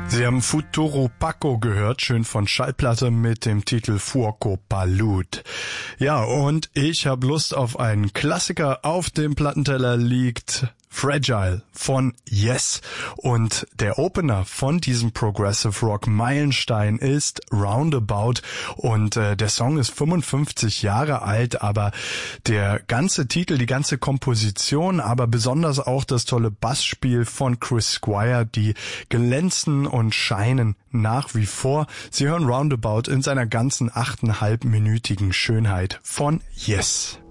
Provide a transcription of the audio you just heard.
Sie haben Futuro Paco gehört, schön von Schallplatte mit dem Titel Fuoco Palud. Ja, und ich habe Lust auf einen Klassiker. Auf dem Plattenteller liegt Fragile von Yes. Und der Opener von diesem Progressive Rock Meilenstein ist Roundabout. Und der Song ist 55 Jahre alt, aber der ganze Titel, die ganze Komposition, aber besonders auch das tolle Bassspiel von Chris Squire, die glänzen und scheinen nach wie vor. Sie hören Roundabout in seiner ganzen 8,5-minütigen Schönheit von Yes.